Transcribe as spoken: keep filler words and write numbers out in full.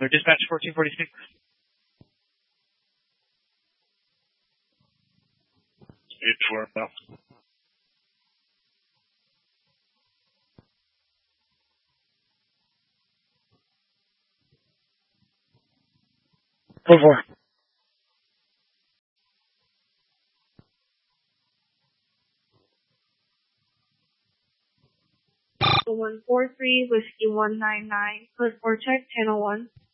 Or dispatch fourteen forty-six. eight four now. Four four. one four three Whiskey one nine nine, code four check, channel one.